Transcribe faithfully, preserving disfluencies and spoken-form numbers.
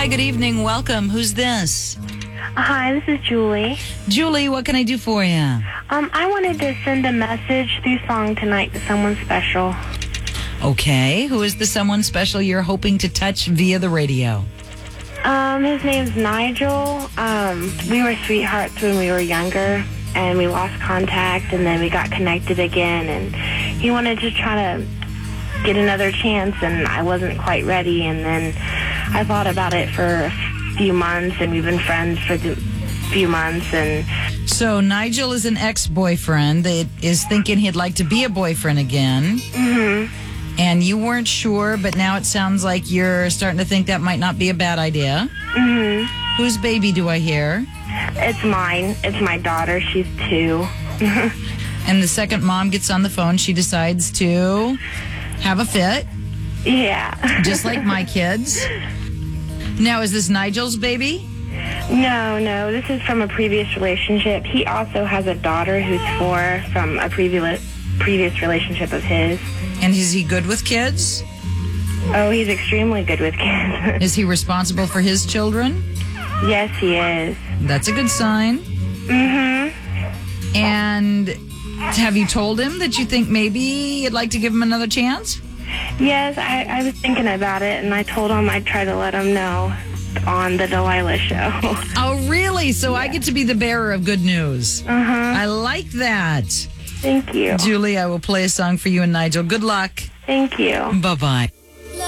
Hi, good evening. Welcome. Who's this? Hi, this is Julie. Julie, what can I do for you? Um, I wanted to send a message through song tonight to someone special. Okay. Who is the someone special you're hoping to touch via the radio? Um, his name's Nigel. Um, we were sweethearts when we were younger, and we lost contact, and then we got connected again, and he wanted to try to get another chance, and I wasn't quite ready, and then I thought about it for a few months, and we've been friends for a few months, and... So Nigel is an ex-boyfriend that is thinking he'd like to be a boyfriend again. Mm-hmm. And you weren't sure, but now it sounds like you're starting to think that might not be a bad idea. Mm-hmm. Whose baby do I hear? It's mine. It's my daughter. She's two. And the second mom gets on the phone, she decides to have a fit. Yeah. Just like my kids. Now, is this Nigel's baby? No, no. This is from a previous relationship. He also has a daughter who's four from a previous previous relationship of his. And is he good with kids? Oh, he's extremely good with kids. Is he responsible for his children? Yes, he is. That's a good sign. Mm-hmm. And have you told him that you think maybe you'd like to give him another chance? Yes, I, I was thinking about it, and I told him I'd try to let him know on the Delilah show. Oh, really? So yeah. I get to be the bearer of good news. Uh-huh. I like that. Thank you. Julie, I will play a song for you and Nigel. Good luck. Thank you. Bye-bye.